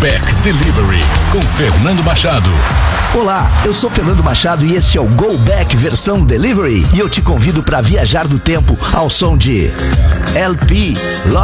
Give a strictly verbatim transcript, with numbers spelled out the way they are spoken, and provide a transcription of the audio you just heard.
Back Delivery com Fernando Machado. Olá, eu sou Fernando Machado e esse é o Go Back versão Delivery. E eu te convido para viajar do tempo ao som de L P